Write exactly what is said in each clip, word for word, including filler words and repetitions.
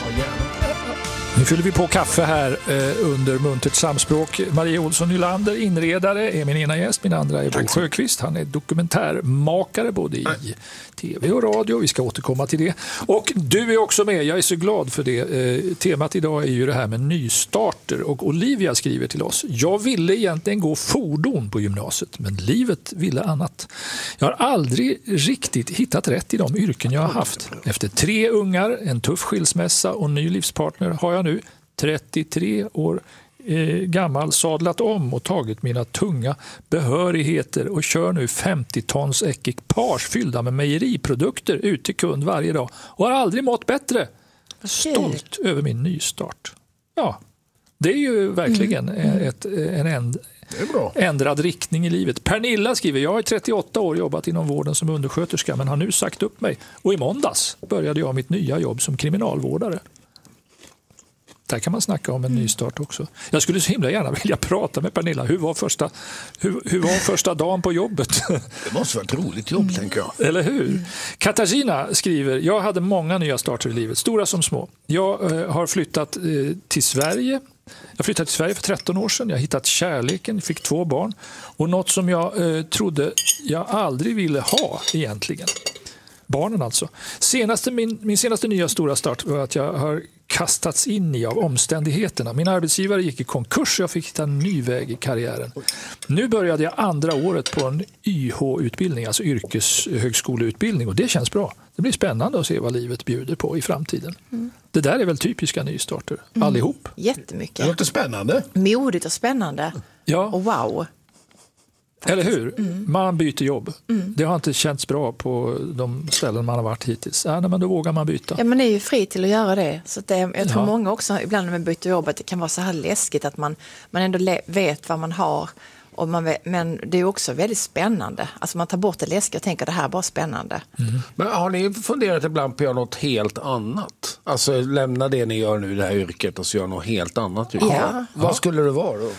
Ja, gärna. Nu fyller vi på kaffe här eh, under muntert samspråk. Maria Olsson Nylander, inredare, är min ena gäst. Min andra är Bo Sjöqvist. Han är dokumentärmakare både i tv och radio. Vi ska återkomma till det. Och du är också med. Jag är så glad för det. Eh, temat idag är ju det här med nystarter. Och Olivia skriver till oss. Jag ville egentligen gå fordon på gymnasiet, men livet ville annat. Jag har aldrig riktigt hittat rätt i de yrken jag har haft. Efter tre ungar, en tuff skilsmässa och ny livspartner har jag nu trettiotre år eh, gammal sadlat om och tagit mina tunga behörigheter och kör nu femtio tons ekipage fyllda med mejeriprodukter ut till kund varje dag och har aldrig mått bättre. Stolt över min nystart. Ja, det är ju verkligen mm. ett, en änd, ändrad riktning i livet. Pernilla skriver, jag har i trettioåtta år jobbat inom vården som undersköterska men har nu sagt upp mig. Och i måndags började jag mitt nya jobb som kriminalvårdare. Där kan man snacka om en mm. ny start också. Jag skulle så himla gärna vilja prata med Pernilla. Hur var första, hur, hur var första dagen på jobbet? Det måste vara ett roligt jobb, mm. tänker jag. Eller hur? Mm. Katarina skriver, jag hade många nya starter i livet, stora som små. Jag eh, har flyttat eh, till Sverige. Jag flyttade till Sverige för tretton år sedan. Jag har hittat kärleken, fick två barn. Och något som jag eh, trodde jag aldrig ville ha egentligen. Barnen alltså. Senaste, min, min senaste nya stora start var att jag har kastats in i av omständigheterna. Min arbetsgivare gick i konkurs och jag fick hitta en ny väg i karriären. Nu började jag andra året på en Y H-utbildning, alltså yrkeshögskoleutbildning, och det känns bra. Det blir spännande att se vad livet bjuder på i framtiden. Mm. Det där är väl typiska nystarter, mm. allihop. Jättemycket. Det låter spännande. Modigt och spännande. Ja. Och wow. Eller hur? Mm. Man byter jobb. Mm. Det har inte känts bra på de ställen man har varit hittills. Ja, men då vågar man byta. Ja, man är ju fri till att göra det. Så det, jag tror ja. många också, ibland när man byter jobb, att det kan vara så här läskigt att man, man ändå le- vet vad man har. Och man vet, men det är också väldigt spännande. Alltså man tar bort det läskiga och tänker det här är bara spännande. Mm. Men har ni funderat ibland på att göra något helt annat? Alltså lämna det ni gör nu i det här yrket och så göra något helt annat? Ja. Ja. Vad skulle det vara då?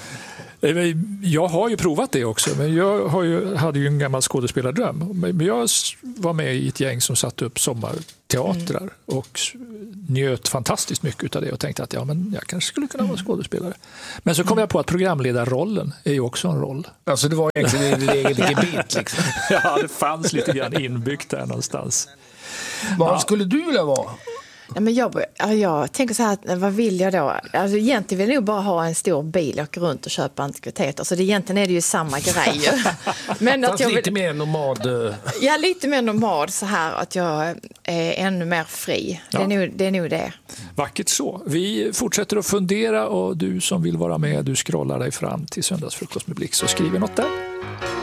Jag har ju provat det också, men jag har ju, hade ju en gammal skådespelardröm. Men jag var med i ett gäng som satte upp sommarteatrar mm. och njöt fantastiskt mycket av det och tänkte att ja, men jag kanske skulle kunna vara skådespelare. Men så kom mm. jag på att programledarrollen är ju också en roll. Alltså det var egentligen en egen gebit liksom. Ja, det fanns lite grann inbyggt där någonstans. Vad ja. skulle du vilja vara? Ja, men jag, jag tänker så här, vad vill jag då? Alltså, egentligen vill jag nog bara ha en stor bil och åka runt och köpa antikviteter. Så det, egentligen är det ju samma grej. Men att jag vill, lite mer nomad. Ja, lite mer nomad så här att jag är ännu mer fri. Ja. Det, är nog, det är nog det. Vackert så. Vi fortsätter att fundera och du som vill vara med, du scrollar dig fram till Söndagsfrukost med Blix och skriver något där.